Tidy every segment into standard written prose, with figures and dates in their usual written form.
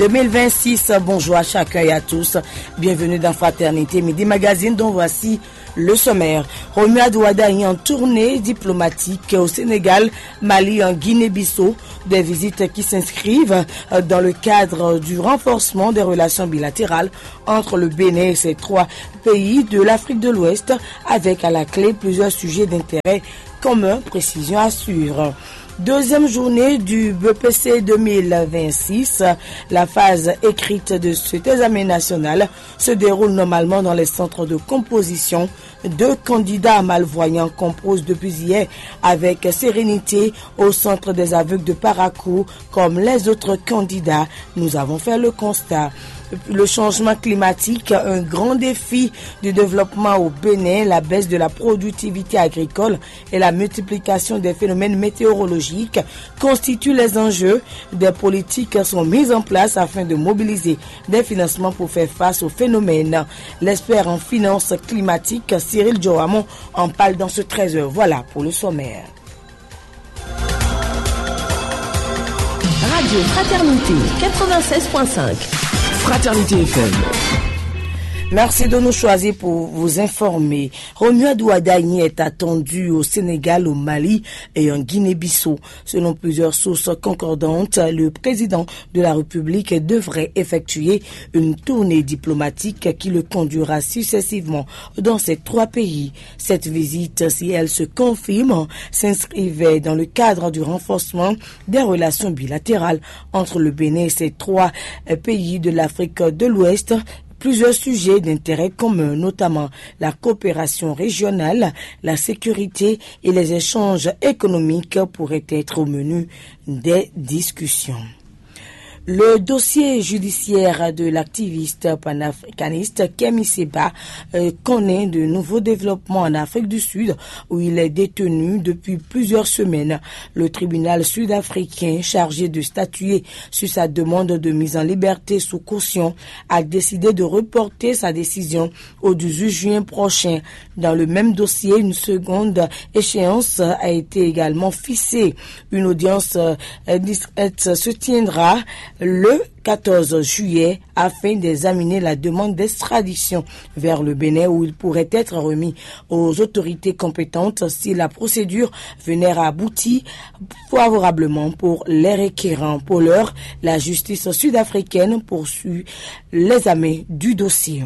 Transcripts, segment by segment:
2026, bonjour à chacun et à tous. Bienvenue dans Fraternité Midi Magazine dont voici le sommaire. Romuald Ouadagne en tournée diplomatique au Sénégal, Mali, en Guinée-Bissau. Des visites qui s'inscrivent dans le cadre du renforcement des relations bilatérales entre le Bénin et ces trois pays de l'Afrique de l'Ouest, avec à la clé plusieurs sujets d'intérêt commun, précision assure. Deuxième journée du BPC 2026, la phase écrite de cet examen national se déroule normalement dans les centres de composition. Deux candidats malvoyants composent depuis hier avec sérénité au centre des aveugles de Parakou comme les autres candidats. Nous avons fait le constat. Le changement climatique, un grand défi du développement au Bénin, la baisse de la productivité agricole et la multiplication des phénomènes météorologiques constituent les enjeux. Des politiques sont mises en place afin de mobiliser des financements pour faire face aux phénomènes. L'expert en finances climatiques, Cyril Joamon, en parle dans ce 13h. Voilà pour le sommaire. Radio Fraternité 96.5. Fraternité FM. Merci de nous choisir pour vous informer. Romuald Ouadagne est attendu au Sénégal, au Mali et en Guinée-Bissau. Selon plusieurs sources concordantes, le président de la République devrait effectuer une tournée diplomatique qui le conduira successivement dans ces trois pays. Cette visite, si elle se confirme, s'inscrivait dans le cadre du renforcement des relations bilatérales entre le Bénin et ces trois pays de l'Afrique de l'Ouest. Plusieurs sujets d'intérêt commun, notamment la coopération régionale, la sécurité et les échanges économiques pourraient être au menu des discussions. Le dossier judiciaire de l'activiste panafricaniste Kemi Seba connaît de nouveaux développements en Afrique du Sud où il est détenu depuis plusieurs semaines. Le tribunal sud-africain chargé de statuer sur sa demande de mise en liberté sous caution a décidé de reporter sa décision au 18 juin prochain. Dans le même dossier, une seconde échéance a été également fixée. Une audience se tiendra le 14 juillet afin d'examiner la demande d'extradition vers le Bénin où il pourrait être remis aux autorités compétentes si la procédure venait à aboutir favorablement pour les requérants. Pour l'heure, la justice sud-africaine poursuit l'examen du dossier.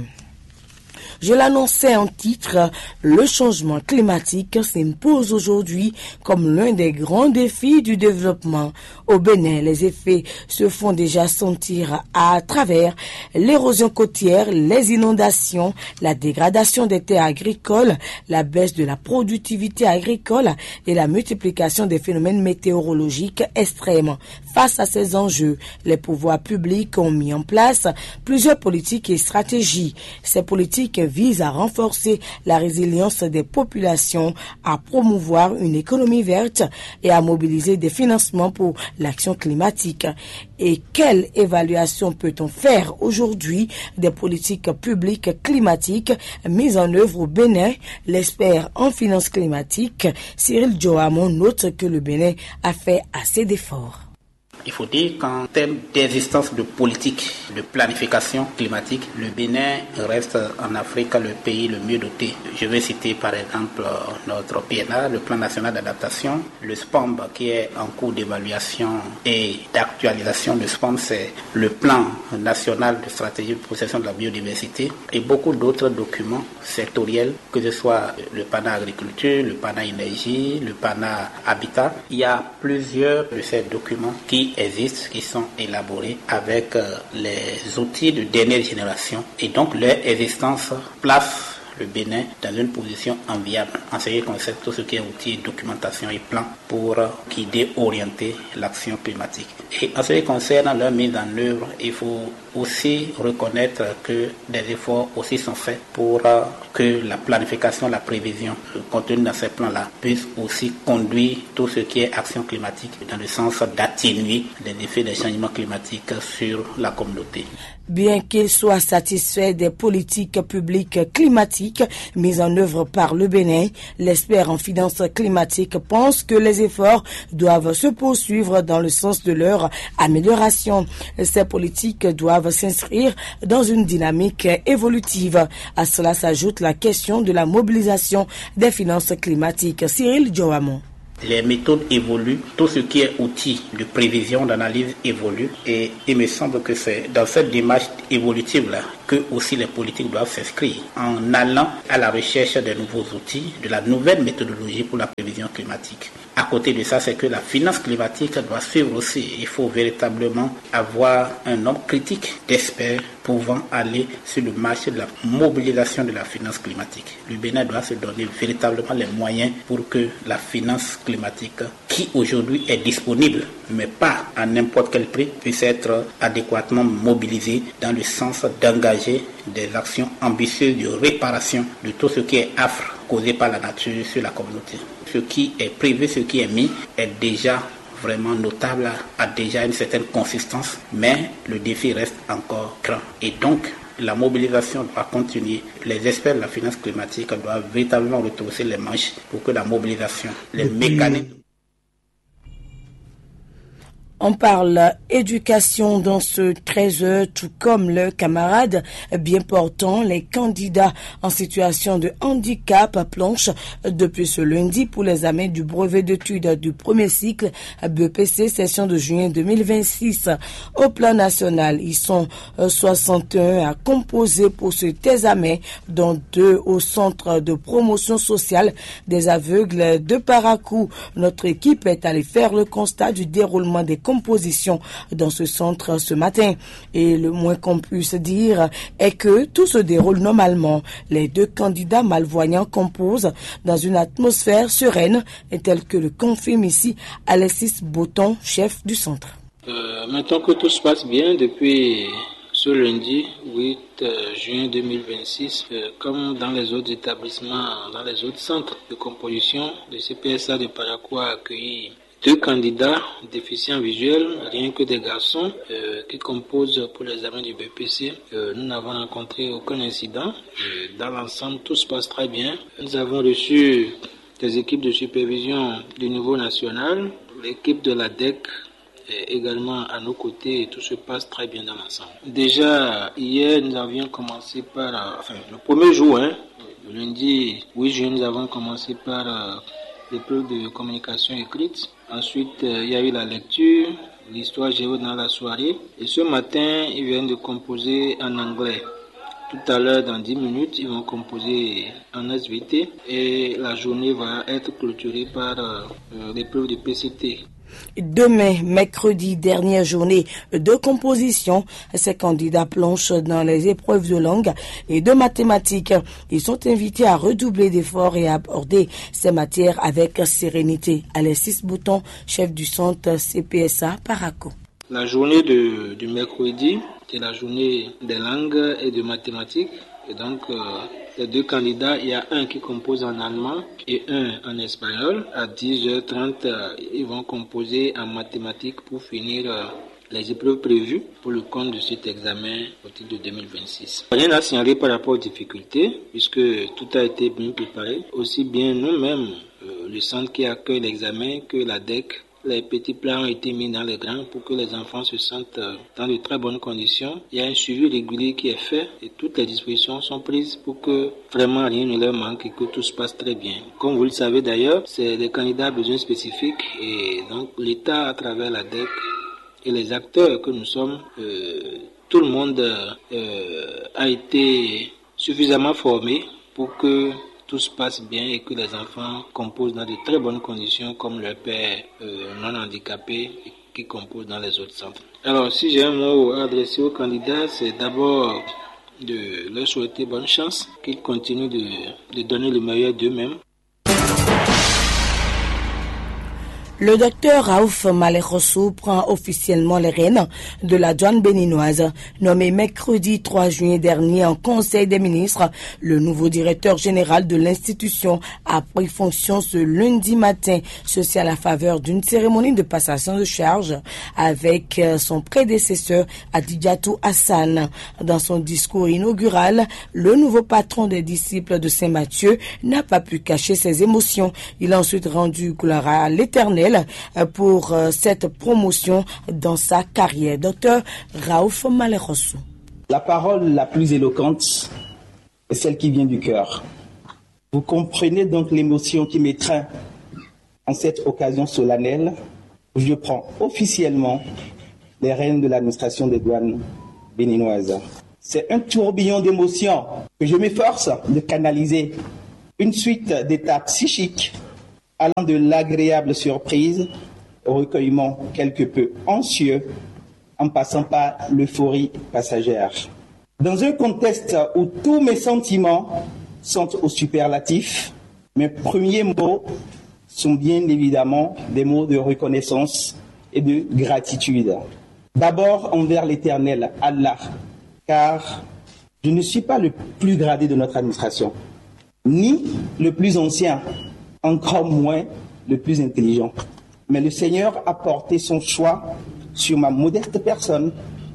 Je l'annonçais en titre, le changement climatique s'impose aujourd'hui comme l'un des grands défis du développement. Au Bénin, les effets se font déjà sentir à travers l'érosion côtière, les inondations, la dégradation des terres agricoles, la baisse de la productivité agricole et la multiplication des phénomènes météorologiques extrêmes. Face à ces enjeux, les pouvoirs publics ont mis en place plusieurs politiques et stratégies. Ces politiques visent à renforcer la résilience des populations, à promouvoir une économie verte et à mobiliser des financements pour l'action climatique. Et quelle évaluation peut-on faire aujourd'hui des politiques publiques climatiques mises en œuvre au Bénin? L'expert en finances climatiques, Cyril Joamon, note que le Bénin a fait assez d'efforts. Il faut dire qu'en termes d'existence de politique, de planification climatique, le Bénin reste en Afrique le pays le mieux doté. Je vais citer par exemple notre PNA, le Plan national d'adaptation, le SPOMB qui est en cours d'évaluation et d'actualisation. Le SPOMB, c'est le Plan national de stratégie de protection de la biodiversité et beaucoup d'autres documents sectoriels, que ce soit le PANA agriculture, le PANA énergie, le PANA habitat. Il y a plusieurs de ces documents qui existent, qui sont élaborés avec les outils de dernière génération et donc leur existence place le Bénin dans une position enviable en ce qui concerne tout ce qui est outils, documentation et plans pour guider, orienter l'action climatique. Et en ce qui concerne leur mise en œuvre, il faut aussi reconnaître que des efforts aussi sont faits pour que la planification, la prévision contenue dans ces plans-là puisse aussi conduire tout ce qui est action climatique dans le sens d'atténuer les effets des changements climatiques sur la communauté. Bien qu'il soit satisfait des politiques publiques climatiques, climatique mise en œuvre par le Bénin. L'expert en finances climatiques pense que les efforts doivent se poursuivre dans le sens de leur amélioration. Ces politiques doivent s'inscrire dans une dynamique évolutive. À cela s'ajoute la question de la mobilisation des finances climatiques. Cyril Dioamon. Les méthodes évoluent, tout ce qui est outil de prévision, d'analyse évolue et il me semble que c'est dans cette démarche évolutive-là que aussi les politiques doivent s'inscrire en allant à la recherche des nouveaux outils, de la nouvelle méthodologie pour la prévision climatique. À côté de ça, c'est que la finance climatique doit suivre aussi. Il faut véritablement avoir un nombre critique d'experts pouvant aller sur le marché de la mobilisation de la finance climatique. Le Bénin doit se donner véritablement les moyens pour que la finance climatique, qui aujourd'hui est disponible, mais pas à n'importe quel prix, puisse être adéquatement mobilisée dans le sens d'engager des actions ambitieuses de réparation de tout ce qui est affre causé par la nature sur la communauté. Ce qui est prévu, ce qui est mis est déjà vraiment notable, a déjà une certaine consistance, mais le défi reste encore grand. Et donc, la mobilisation doit continuer. Les experts de la finance climatique doivent véritablement retrousser les manches pour que la mobilisation, les mécanismes... On parle éducation dans ce 13h, tout comme leurs camarades bien portants. Les candidats en situation de handicap planchent depuis ce lundi pour l'examen du brevet d'études du premier cycle BEPC, session de juin 2026. Au plan national, ils sont 61 à composer pour cet examen, dont 2 au centre de promotion sociale des aveugles de Parakou. Notre équipe est allée faire le constat du déroulement des composition dans ce centre ce matin. Et le moins qu'on puisse dire est que tout se déroule normalement. Les 2 candidats malvoyants composent dans une atmosphère sereine, telle que le confirme ici Alexis Botton, chef du centre. Maintenant que tout se passe bien depuis ce lundi 8 juin 2026, comme dans les autres établissements, dans les autres centres de composition, le CPSA de Parakou a accueilli 2 candidats déficients visuels, rien que des garçons, qui composent pour l'examen du BPC. Nous n'avons rencontré aucun incident. Dans l'ensemble, tout se passe très bien. Nous avons reçu des équipes de supervision du niveau national, l'équipe de la DEC est également à nos côtés et tout se passe très bien dans l'ensemble. Déjà, hier, nous avions commencé par, le premier jour, le lundi 8 juin, nous avons commencé par l'épreuve de communication écrite. Ensuite, il y a eu la lecture, l'histoire géo dans la soirée. Et ce matin, ils viennent de composer en anglais. Tout à l'heure, dans 10 minutes, ils vont composer en SVT. Et la journée va être clôturée par l'épreuve de PCT. Demain, mercredi, dernière journée de composition, ces candidats plongent dans les épreuves de langue et de mathématiques. Ils sont invités à redoubler d'efforts et à aborder ces matières avec sérénité. Alexis Bouton, chef du centre CPSA Parakou. La journée du mercredi, c'est la journée des langues et de mathématiques. Et donc, les 2 candidats, il y a un qui compose en allemand et un en espagnol. À 10h30, ils vont composer en mathématiques pour finir les épreuves prévues pour le compte de cet examen au titre de 2026. Rien à signaler par rapport aux difficultés, puisque tout a été bien préparé. Aussi bien nous-mêmes, le centre qui accueille l'examen, que la DEC. Les petits plans ont été mis dans les grands pour que les enfants se sentent dans de très bonnes conditions. Il y a un suivi régulier qui est fait et toutes les dispositions sont prises pour que vraiment rien ne leur manque et que tout se passe très bien. Comme vous le savez d'ailleurs, c'est des candidats à besoins spécifiques et donc l'État à travers la DEC et les acteurs que nous sommes, tout le monde a été suffisamment formé pour que tout se passe bien et que les enfants composent dans de très bonnes conditions comme leur père non handicapé qui compose dans les autres centres. Alors si j'ai un mot à adresser aux candidats, c'est d'abord de leur souhaiter bonne chance, qu'ils continuent de donner le meilleur d'eux-mêmes. Le docteur Raouf Malekhossou prend officiellement les rênes de la douane béninoise. Nommé mercredi 3 juin dernier en Conseil des ministres, le nouveau directeur général de l'institution a pris fonction ce lundi matin. Ceci à la faveur d'une cérémonie de passation de charge avec son prédécesseur Adidjatou Hassan. Dans son discours inaugural, le nouveau patron des disciples de Saint-Matthieu n'a pas pu cacher ses émotions. Il a ensuite rendu gloire à l'Éternel pour cette promotion dans sa carrière. Docteur Raouf Malekhossou. La parole la plus éloquente est celle qui vient du cœur. Vous comprenez donc l'émotion qui m'étreint en cette occasion solennelle où je prends officiellement les rênes de l'administration des douanes béninoises. C'est un tourbillon d'émotions que je m'efforce de canaliser, une suite d'états psychiques allant de l'agréable surprise au recueillement quelque peu anxieux, en passant par l'euphorie passagère. Dans un contexte où tous mes sentiments sont au superlatif, mes premiers mots sont bien évidemment des mots de reconnaissance et de gratitude. D'abord envers l'Éternel, Allah, car je ne suis pas le plus gradé de notre administration, ni le plus ancien, encore moins le plus intelligent. Mais le Seigneur a porté son choix sur ma modeste personne.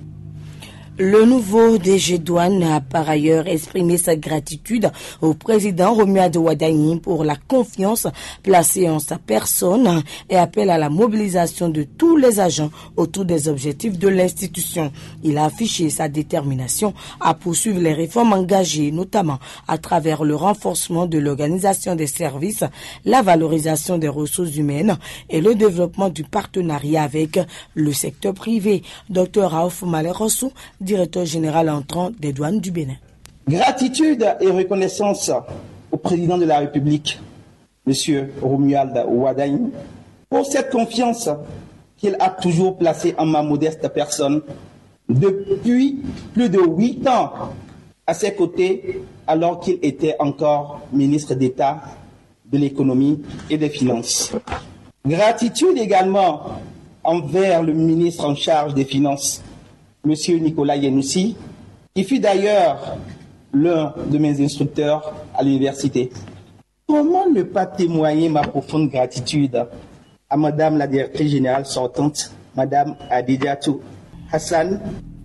Le nouveau DG Douane a par ailleurs exprimé sa gratitude au président Romuald Wadagni pour la confiance placée en sa personne et appelle à la mobilisation de tous les agents autour des objectifs de l'institution. Il a affiché sa détermination à poursuivre les réformes engagées, notamment à travers le renforcement de l'organisation des services, la valorisation des ressources humaines et le développement du partenariat avec le secteur privé. Dr Raouf Malekhossou, directeur général entrant des douanes du Bénin. Gratitude et reconnaissance au président de la République, M. Romuald Wadagni, pour cette confiance qu'il a toujours placée en ma modeste personne depuis plus de 8 ans à ses côtés, alors qu'il était encore ministre d'État de l'économie et des finances. Gratitude également envers le ministre en charge des Finances, M. Nicolas Yenoussi, qui fut d'ailleurs l'un de mes instructeurs à l'université. Comment ne pas témoigner ma profonde gratitude à Madame la directrice générale sortante, Madame Adidjatou Hassan.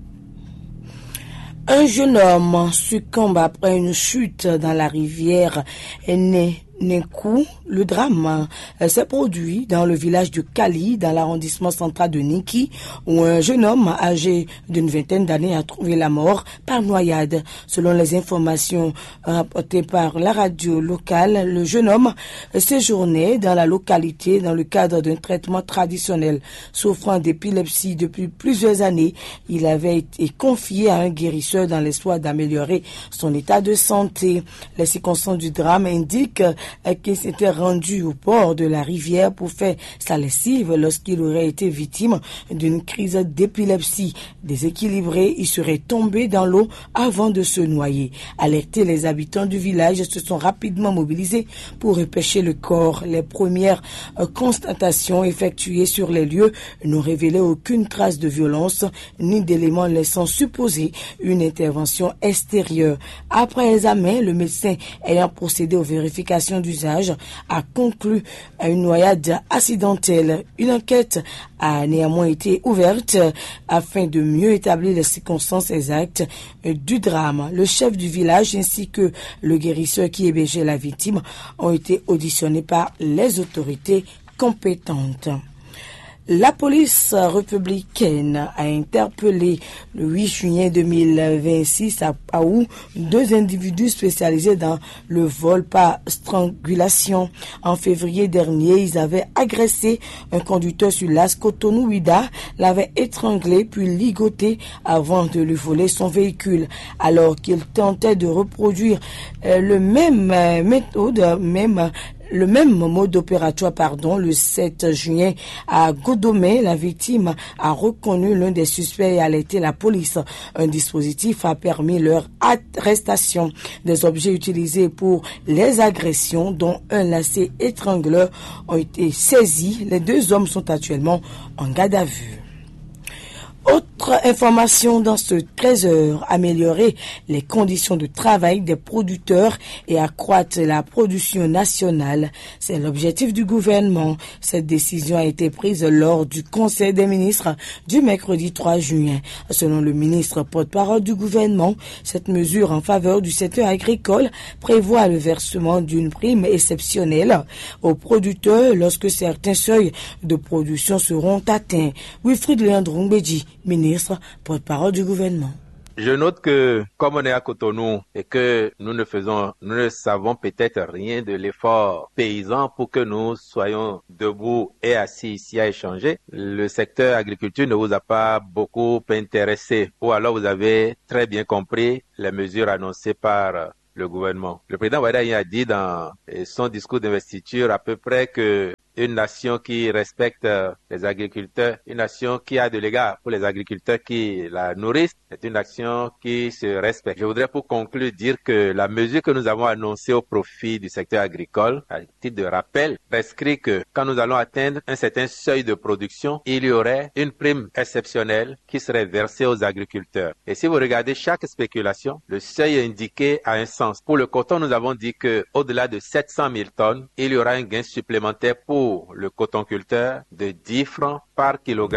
Un homme succombe après une chute dans la rivière Nekou. Le drame s'est produit dans le village de Kali, dans l'arrondissement central de Niki, où un jeune homme âgé d'une vingtaine d'années a trouvé la mort par noyade. Selon les informations rapportées par la radio locale, le jeune homme séjournait dans la localité dans le cadre d'un traitement traditionnel. Souffrant d'épilepsie depuis plusieurs années, il avait été confié à un guérisseur dans l'espoir d'améliorer son état de santé. Les circonstances du drame indiquent qu'il s'était rendu au bord de la rivière pour faire sa lessive lorsqu'il aurait été victime d'une crise d'épilepsie. Déséquilibré, il serait tombé dans l'eau avant de se noyer. Alertés, les habitants du village se sont rapidement mobilisés pour repêcher le corps. Les premières constatations effectuées sur les lieux n'ont révélé aucune trace de violence ni d'éléments laissant supposer une intervention extérieure. Après examen, le médecin ayant procédé aux vérifications d'usage a conclu à une noyade accidentelle. Une enquête a néanmoins été ouverte afin de mieux établir les circonstances exactes du drame. Le chef du village ainsi que le guérisseur qui hébergeait la victime ont été auditionnés par les autorités compétentes. La police républicaine a interpellé le 8 juillet 2026 à Paou 2 individus spécialisés dans le vol par strangulation. En février dernier, ils avaient agressé un conducteur sur l'As Cotonou-Ouida, l'avaient étranglé puis ligoté avant de lui voler son véhicule. Alors qu'il tentait de reproduire le même méthode, Le même mode opératoire, le 7 juin à Godomé, la victime a reconnu l'un des suspects et alerté la police. Un dispositif a permis leur arrestation. Des objets utilisés pour les agressions, dont un lacet étrangleur, ont été saisis. Les 2 hommes sont actuellement en garde à vue. Autre information dans ce 13h, améliorer les conditions de travail des producteurs et accroître la production nationale. C'est l'objectif du gouvernement. Cette décision a été prise lors du Conseil des ministres du mercredi 3 juin. Selon le ministre porte-parole du gouvernement, cette mesure en faveur du secteur agricole prévoit le versement d'une prime exceptionnelle aux producteurs lorsque certains seuils de production seront atteints. Wilfried Leandro-Ngbeji, ministre porte-parole du gouvernement. Je note que, comme on est à Cotonou et que nous ne savons peut-être rien de l'effort paysan pour que nous soyons debout et assis ici à échanger, le secteur agriculture ne vous a pas beaucoup intéressé, ou alors vous avez très bien compris les mesures annoncées par le gouvernement. Le président Ouattara a dit dans son discours d'investiture à peu près que une nation qui respecte les agriculteurs, une nation qui a de l'égard pour les agriculteurs qui la nourrissent, c'est une nation qui se respecte. Je voudrais pour conclure dire que la mesure que nous avons annoncée au profit du secteur agricole, à titre de rappel, prescrit que quand nous allons atteindre un certain seuil de production, il y aurait une prime exceptionnelle qui serait versée aux agriculteurs. Et si vous regardez chaque spéculation, le seuil indiqué a un sens. Pour le coton, nous avons dit que au-delà de 700 000 tonnes, il y aura un gain supplémentaire pour le cotonculteur de 10 francs par kilogramme.